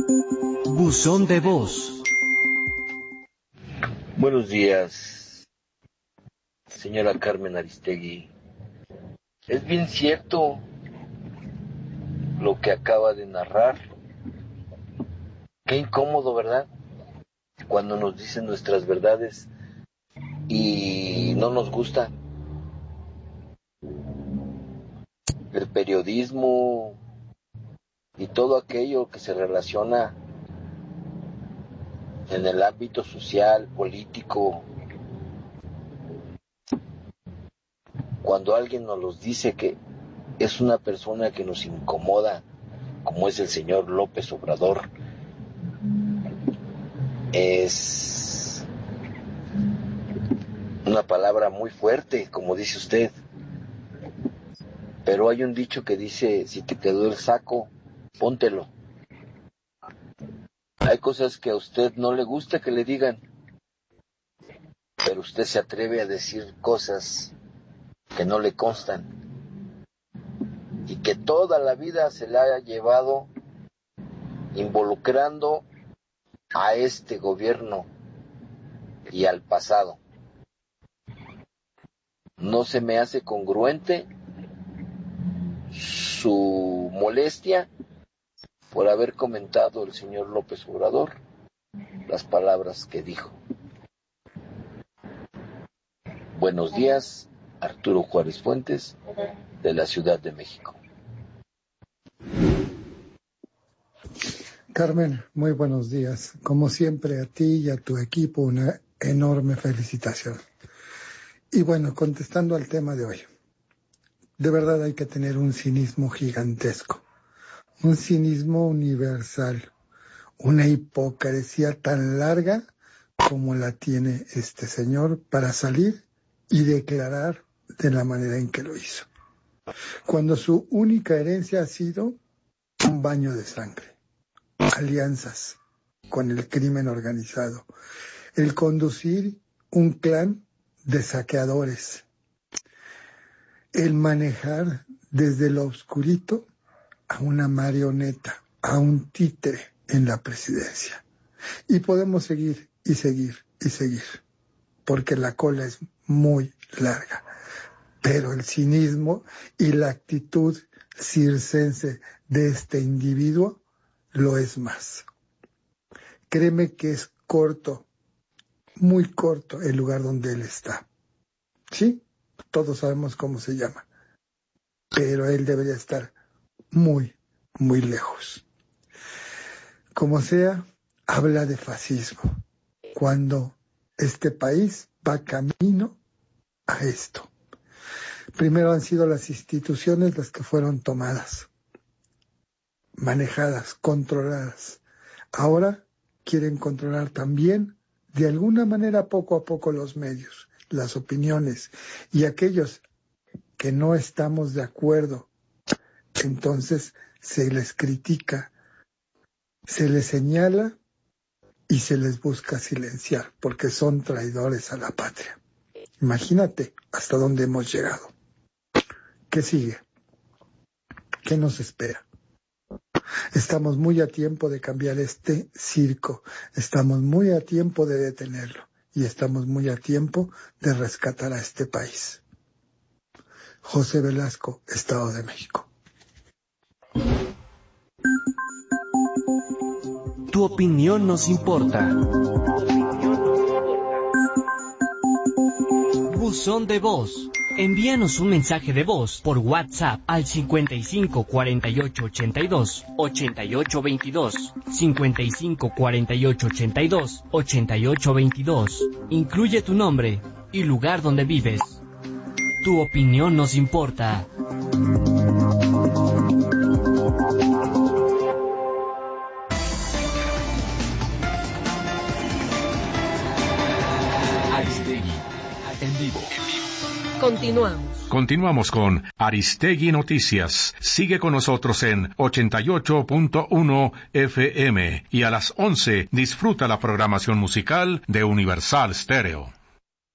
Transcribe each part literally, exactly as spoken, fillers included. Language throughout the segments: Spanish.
Buzón de voz. Buenos días, señora Carmen Aristegui. Es bien cierto lo que acaba de narrar. Qué incómodo, ¿verdad? Cuando nos dicen nuestras verdades y no nos gusta. El periodismo y todo aquello que se relaciona en el ámbito social, político. Cuando alguien nos los dice que es una persona que nos incomoda, como es el señor López Obrador, es una palabra muy fuerte, como dice usted. Pero hay un dicho que dice, si te quedó el saco, póntelo. Hay cosas que a usted no le gusta que le digan, pero usted se atreve a decir cosas que no le constan y que toda la vida se la ha llevado involucrando a este gobierno y al pasado. No se me hace congruente su molestia por haber comentado el señor López Obrador las palabras que dijo. Buenos días, Arturo Juárez Fuentes, de la Ciudad de México. Carmen, muy buenos días. Como siempre, a ti y a tu equipo una enorme felicitación. Y bueno, contestando al tema de hoy, de verdad hay que tener un cinismo gigantesco, un cinismo universal, una hipocresía tan larga como la tiene este señor para salir y declarar de la manera en que lo hizo, cuando su única herencia ha sido un baño de sangre, alianzas con el crimen organizado, el conducir un clan de saqueadores, el manejar desde lo oscurito a una marioneta, a un títere en la presidencia. Y podemos seguir y seguir y seguir, porque la cola es muy larga. Pero el cinismo y la actitud circense de este individuo lo es más. Créeme que es corto, muy corto el lugar donde él está. Sí, todos sabemos cómo se llama, pero él debería estar muy, muy lejos. Como sea, habla de fascismo, cuando este país va camino a esto. Primero han sido las instituciones las que fueron tomadas, manejadas, controladas. Ahora quieren controlar también, de alguna manera, poco a poco los medios, las opiniones, y aquellos que no estamos de acuerdo, entonces se les critica, se les señala y se les busca silenciar, porque son traidores a la patria. Imagínate hasta dónde hemos llegado. ¿Qué sigue? ¿Qué nos espera? Estamos muy a tiempo de cambiar este circo, estamos muy a tiempo de detenerlo y estamos muy a tiempo de rescatar a este país. José Velasco, Estado de México. Tu opinión nos importa. Buzón de voz. Envíanos un mensaje de voz por WhatsApp al cincuenta y cinco cuarenta y ocho ochenta y dos ochenta y ocho veintidós, cincuenta y cinco cuarenta y ocho ochenta y dos ochenta y ocho veintidós. Incluye tu nombre y lugar donde vives. Tu opinión nos importa. Aristegui, en vivo. Continuamos. Continuamos con Aristegui Noticias. Sigue con nosotros en ochenta y ocho punto uno F M y a las once disfruta la programación musical de Universal Stereo.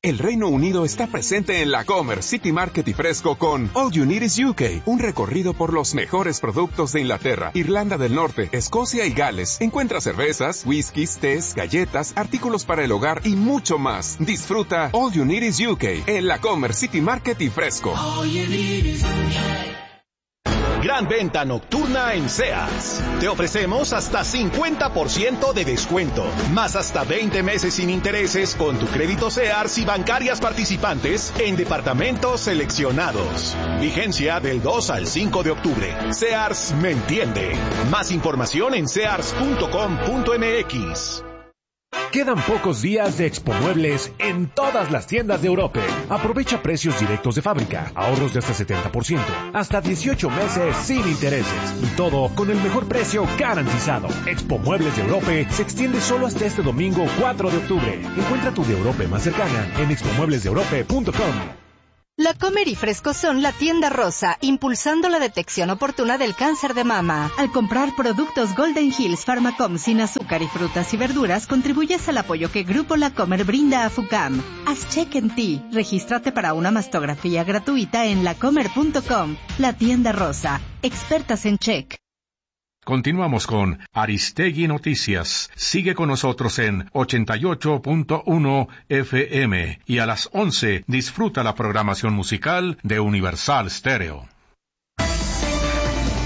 El Reino Unido está presente en la Comer, City Market y Fresco con All You Need is U K, un recorrido por los mejores productos de Inglaterra, Irlanda del Norte, Escocia y Gales. Encuentra cervezas, whiskies, tés, galletas, artículos para el hogar y mucho más. Disfruta All You Need is U K en la Comer, City Market y Fresco. All you need is U K. Gran venta nocturna en Sears. Te ofrecemos hasta cincuenta por ciento de descuento, más hasta veinte meses sin intereses con tu crédito Sears y bancarias participantes en departamentos seleccionados. Vigencia del dos al cinco de octubre. Sears me entiende. Más información en sears punto com punto m x. Quedan pocos días de Expo Muebles en todas las tiendas de Europe. Aprovecha precios directos de fábrica, ahorros de hasta setenta por ciento, hasta dieciocho meses sin intereses y todo con el mejor precio garantizado. Expo Muebles de Europe se extiende solo hasta este domingo cuatro de octubre. Encuentra tu de Europe más cercana en expo muebles de europe punto com. La Comer y Fresco son la tienda rosa, impulsando la detección oportuna del cáncer de mama. Al comprar productos Golden Hills Pharmacom sin azúcar y frutas y verduras, contribuyes al apoyo que Grupo La Comer brinda a FUCAM. Haz check en ti. Regístrate para una mastografía gratuita en la comer punto com. La tienda rosa. Expertas en check. Continuamos con Aristegui Noticias. Sigue con nosotros en ochenta y ocho punto uno F M y a las once disfruta la programación musical de Universal Stereo.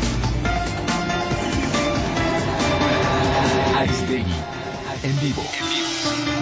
Aristegui en vivo.